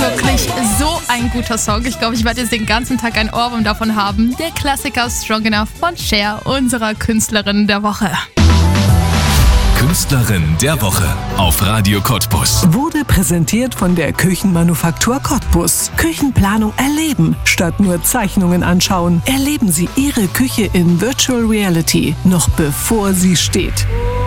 Wirklich so ein guter Song. Ich glaube, ich werde jetzt den ganzen Tag ein Ohrwurm davon haben. Der Klassiker Strong Enough von Cher, unserer Künstlerin der Woche. Künstlerin der Woche auf Radio Cottbus. Wurde präsentiert von der Küchenmanufaktur Cottbus. Küchenplanung erleben, statt nur Zeichnungen anschauen. Erleben Sie Ihre Küche in Virtual Reality, noch bevor sie steht.